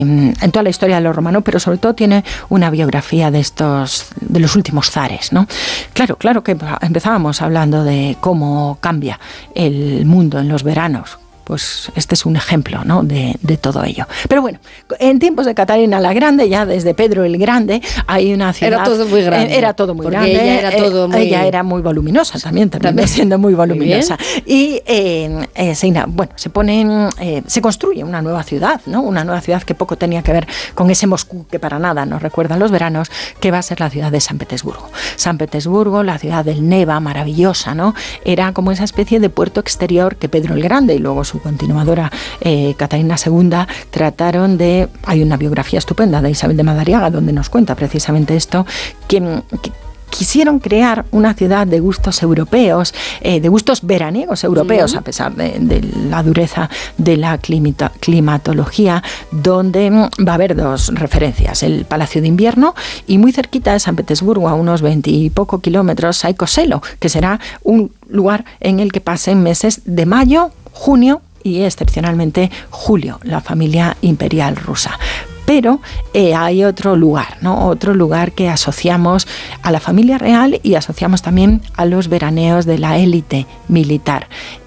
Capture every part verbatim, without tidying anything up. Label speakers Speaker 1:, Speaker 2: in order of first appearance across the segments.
Speaker 1: en toda la historia de los romanos, pero sobre todo tiene una biografía de estos, de los últimos zares, ¿no? Claro, claro que empezábamos hablando de cómo cambia el mundo en los veranos. Pues este es un ejemplo, ¿no?, de, de todo ello. Pero bueno, en tiempos de Catalina la Grande, ya desde Pedro el Grande, hay una ciudad...
Speaker 2: Era todo muy grande.
Speaker 1: Era todo muy
Speaker 2: porque
Speaker 1: grande.
Speaker 2: Ella era, todo muy...
Speaker 1: ella era muy voluminosa también, también, también siendo muy voluminosa. Muy y eh, eh, se, bueno, se ponen, eh, se construye una nueva ciudad, ¿no? Una nueva ciudad que poco tenía que ver con ese Moscú que para nada nos recuerdan los veranos, que va a ser la ciudad de San Petersburgo. San Petersburgo, la ciudad del Neva, maravillosa, ¿no? Era como esa especie de puerto exterior que Pedro el Grande y luego su continuadora eh, Catalina segunda trataron de... Hay una biografía estupenda de Isabel de Madariaga donde nos cuenta precisamente esto, que, que quisieron crear una ciudad de gustos europeos, eh, de gustos veraniegos europeos, uh-huh. a pesar de, de la dureza de la climata, climatología, donde va a haber dos referencias, el Palacio de Invierno y muy cerquita de San Petersburgo, a unos veinte y poco kilómetros, Saikoselo, que será un lugar en el que pasen meses de mayo, junio y excepcionalmente julio, la familia imperial rusa. Pero eh, hay otro lugar, ¿no? Otro lugar que asociamos a la familia real y asociamos también a los veraneos de la élite militar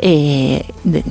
Speaker 1: eh, de,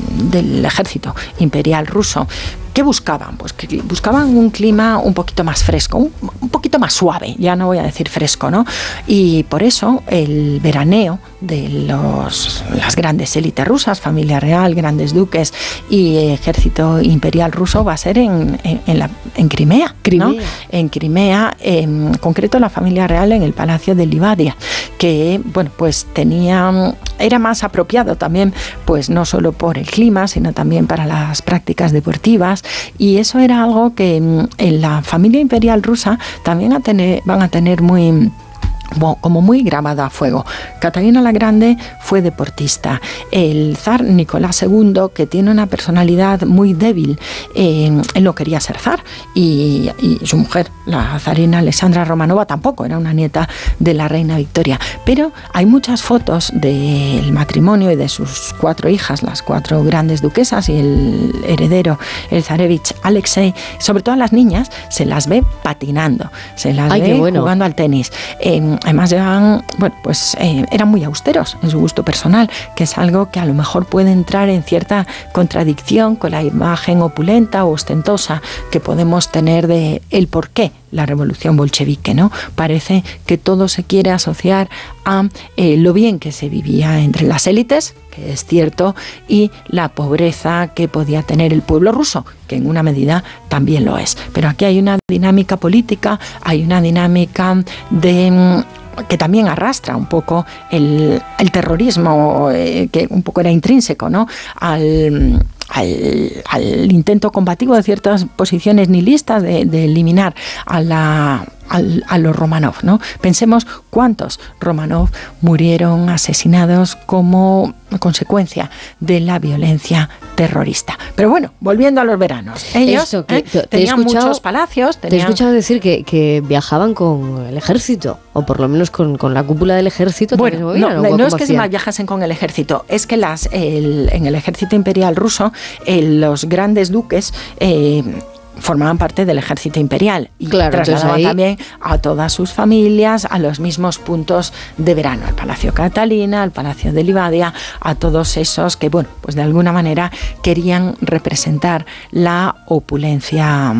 Speaker 1: del ejército imperial ruso. ¿Qué buscaban? Pues que buscaban un clima un poquito más fresco, un, un poquito más suave, ya no voy a decir fresco, ¿no? Y por eso el veraneo de los, las grandes élites rusas, familia real, grandes duques y ejército imperial ruso va a ser en, en, en, la, en Crimea,
Speaker 2: Crimea.
Speaker 1: ¿no? En Crimea, en concreto la familia real en el Palacio de Livadia, que, bueno, pues tenía, era más apropiado también, pues no solo por el clima, sino también para las prácticas deportivas. Y eso era algo que en la familia imperial rusa también a tener, van a tener muy... como muy grabada a fuego. Catalina la Grande fue deportista. El zar Nicolás segundo, que tiene una personalidad muy débil, eh, él no quería ser zar, y, y su mujer, la zarina Alexandra Romanova, tampoco, era una nieta de la reina Victoria. Pero hay muchas fotos del matrimonio y de sus cuatro hijas, las cuatro grandes duquesas y el heredero, el zarevich Alexei. Sobre todo a las niñas se las ve patinando, se las
Speaker 2: Ay,
Speaker 1: ve
Speaker 2: qué bueno.
Speaker 1: jugando al tenis. Eh, Además llevan, bueno, pues eh, eran muy austeros en su gusto personal, que es algo que a lo mejor puede entrar en cierta contradicción con la imagen opulenta o ostentosa que podemos tener de el porqué la revolución bolchevique, ¿no? Parece que todo se quiere asociar a eh, lo bien que se vivía entre las élites, que es cierto, y la pobreza que podía tener el pueblo ruso, que en una medida también lo es. Pero aquí hay una dinámica política, hay una dinámica de... que también arrastra un poco el, el terrorismo, eh, que un poco era intrínseco, ¿no?, al... Al, al intento combativo de ciertas posiciones nihilistas de, de eliminar a, la, a, a los Romanov, ¿no? Pensemos cuántos Romanov murieron asesinados como consecuencia de la violencia terrorista. Pero bueno, volviendo a los veranos, ellos
Speaker 2: Eso, que,
Speaker 1: ¿eh?
Speaker 2: te, te
Speaker 1: tenían
Speaker 2: he
Speaker 1: muchos palacios. Tenían...
Speaker 2: Te he escuchado decir que, que viajaban con el ejército, o por lo menos con, con la cúpula del ejército.
Speaker 1: Bueno,
Speaker 2: se movían,
Speaker 1: no,
Speaker 2: ¿o
Speaker 1: no es que
Speaker 2: hacían?
Speaker 1: se viajasen con el ejército, es que las el, en el ejército imperial ruso el, los grandes duques eh, formaban parte del ejército imperial y
Speaker 2: claro,
Speaker 1: trasladaban
Speaker 2: ahí...
Speaker 1: también a todas sus familias a los mismos puntos de verano, al Palacio Catalina, al Palacio de Livadia, a todos esos que, bueno, pues de alguna manera querían representar la opulencia,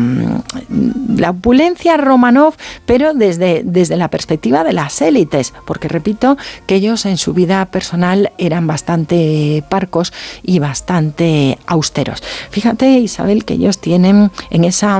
Speaker 1: la opulencia Romanov, pero desde, desde la perspectiva de las élites, porque repito que ellos en su vida personal eran bastante parcos y bastante austeros. Fíjate, Isabel, que ellos tienen en esa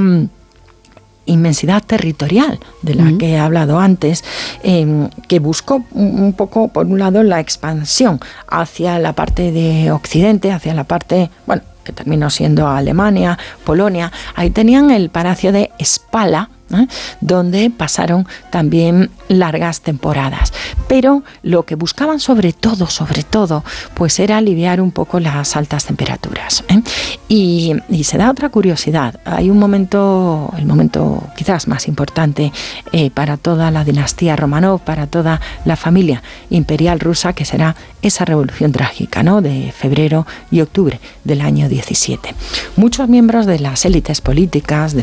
Speaker 1: inmensidad territorial de la uh-huh. que he hablado antes, eh, que buscó un, un poco, por un lado, la expansión hacia la parte de Occidente, hacia la parte, bueno, que terminó siendo Alemania, Polonia. Ahí tenían el palacio de Spala, ¿eh? Donde pasaron también largas temporadas. Pero lo que buscaban sobre todo, sobre todo, pues era aliviar un poco las altas temperaturas. ¿eh? Y, y se da otra curiosidad. Hay un momento, el momento quizás más importante eh, para toda la dinastía Románov, para toda la familia imperial rusa, que será esa revolución trágica, ¿no? De febrero y octubre del año diecisiete. Muchos miembros de las élites políticas, de